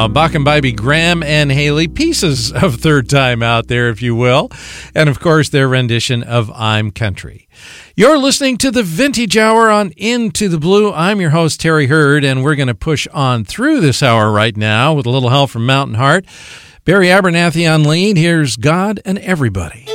Bach and Bybee, Graham and Haley, pieces of Third Time Out there, if you will. And, of course, their rendition of I'm Country. You're listening to the Vintage Hour on Into the Blue. I'm your host, Terry Hurd, and we're going to push on through this hour right now with a little help from Mountain Heart. Barry Abernathy on lead. Here's God and Everybody.